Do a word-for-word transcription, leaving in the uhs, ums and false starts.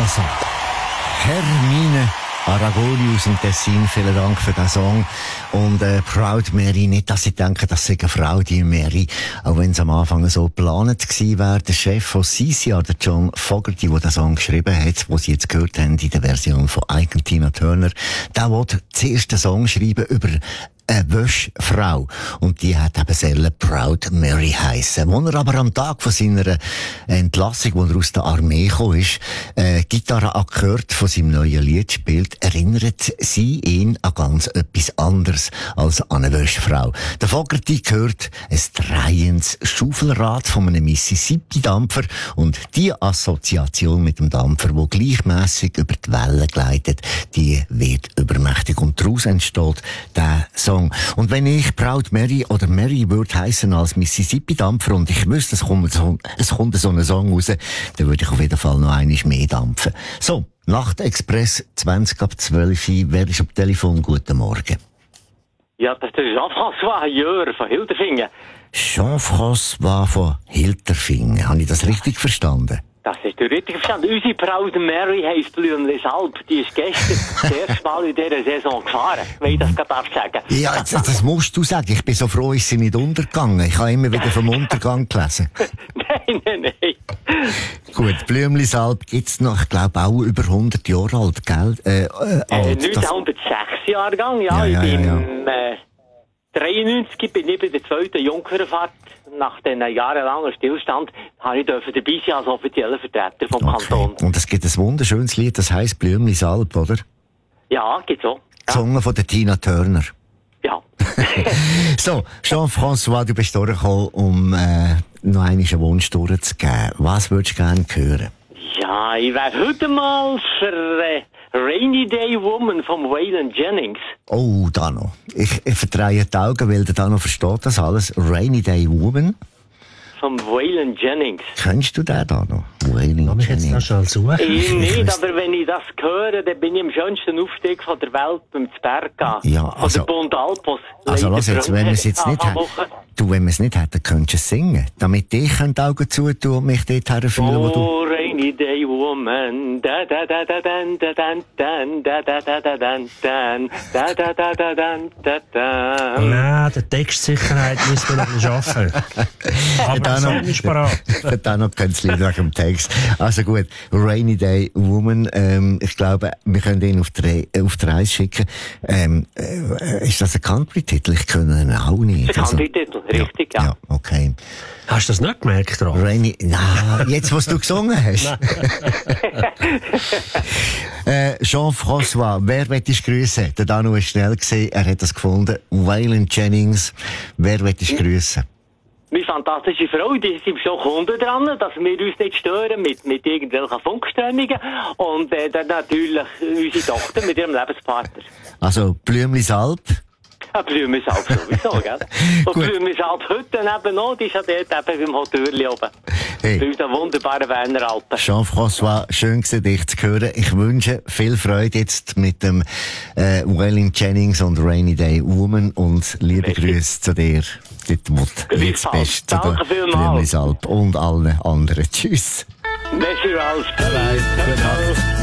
Also, Hermine Aragoli aus dem Tessin, vielen Dank für diesen Song. Und äh, Proud Mary, nicht, dass Sie denken, das sei eine Frau, die Mary, auch wenn es am Anfang so geplant gewesen wäre. Der Chef von C C R, der John Fogerty, der den Song geschrieben hat, den Sie jetzt gehört haben in der Version von Ike und Tina Turner, der wollte zuerst einen Song schreiben über eine Wäschfrau. Und die hat eben selber Proud Mary heissen. Als er aber am Tag von seiner Entlassung, wo er aus der Armee gekommen ist, äh, Gitarrenakkord von seinem neuen Lied spielt, erinnert sie ihn an ganz etwas anderes als an eine Wäschfrau. Der Fogerty gehört ein drehendes Schaufelrad von einem Mississippi-Dampfer und die Assoziation mit dem Dampfer, der gleichmässig über die Wellen gleitet, die wird übermächtig. Und daraus entsteht der Song. Und wenn ich Proud Mary oder Mary würde heissen als Mississippi-Dampfer und ich wüsste, es kommt so, es kommt so ein Song raus, dann würde ich auf jeden Fall noch einmal mehr dampfen. So, Nachtexpress zwanzig ab zwölf. Wer ist am Telefon? Guten Morgen. Ja, das ist Jean-François Jör von Hilterfingen. Jean-François von Hilterfingen. Habe ich das richtig verstanden? Das ist der richtig verstanden. Unsere Proud Mary heisst Blümlis Alp. Die ist gestern das erste Mal in dieser Saison gefahren. Wenn ich das gerade darf sagen. Ja, jetzt, das musst du sagen. Ich bin so froh, ist sie nicht untergegangen. Ich habe immer wieder vom Untergang gelesen. Nein, nein, nein. Gut, Blümlis Alp gibt's noch, ich glaube, auch über hundert Jahre alt, gell? Äh, äh, alt. neunzehnhundertsechs Jahrgang, ja. Ja, ja, ich bin ja, ja. Äh, dreiundneunzig bin ich bei der zweiten Jungfernfahrt. Nach den jahrelangen Stillstand habe ich dabei sein als offizieller Vertreter vom Okay. Kanton. Und es gibt ein wunderschönes Lied, das heisst Blümlis Alp, oder? Ja, gibt's auch. Ja. Gesungen von der Tina Turner. Ja. So, Jean-François, du bist durchgekommen, um äh, noch einen Wunsch durchzugeben. Was würdest du gerne hören? Ja, ich wäre heute mal für äh, Rainy Day Woman vom Waylon Jennings. Oh, da noch. Ich, ich verdrehe die Augen, weil der da noch versteht das alles. Rainy Day Woman. Vom Waylon Jennings. Kennst du den da noch? Waylon Lass mich jetzt noch Jennings. schnell suchen. Ich nicht, weiss- aber wenn ich das höre, dann bin ich am schönsten Aufstieg von der Welt beim Zberga. Ja, Von also- der Bund Alpos. Also lass jetzt, wenn wir es jetzt nicht haben, du, wenn wir es nicht hätten, dann könntest du es singen. Damit ich die Augen zutun und mich dort herfühlen, wo du... Oh, Rainy Day Woman. Da da da da dan da dan dan da da da da dan dan da da da da dan da dan. Nein, die Textsicherheit müssen wir noch ein bisschen arbeiten. Aber Da der noch- Song ist parat. Da noch ganz lieb wegen dem Text. Also gut, Rainy Day Woman, ähm, ich glaube, wir können ihn auf die, Re- auf die Reise schicken. Ähm, äh, ist das ein Country-Titel? Ich kann ihn auch nicht. Das ist ein Country-Titel, richtig, ja. Ja, okay. Hast du das nicht gemerkt, Rolf? Rainy, na, jetzt, was du gesungen hast. äh, Jean-François, wer möchtest du grüssen? Der Danu ist schnell gesehen, er hat das gefunden. Waylon Jennings, wer möchtest du grüssen? Meine fantastische Frau, die sind schon Kunden dran, dass wir uns nicht stören mit, mit irgendwelchen Funkströmungen. Und äh, dann natürlich unsere Tochter mit ihrem Lebenspartner. Also, Blümlis Alp. Ja, Blümlisalp sowieso, gell? Und Gut. Blümlisalp heute eben noch, die ist ja dort eben beim Hotel oben. Hey. Bei unseren wunderbaren Berner Alpen. Jean-François, schön gewesen, dich zu hören. Ich wünsche viel Freude jetzt mit dem äh, Waylon Jennings und Rainy Day Woman und liebe Merci. Grüße zu dir. Dort Mut. Jetzt Gleichfalls. bist zu Danke der vielmals. Blümlisalp und allen anderen. Tschüss. Merci, Ralf. Bye. Gute Nacht.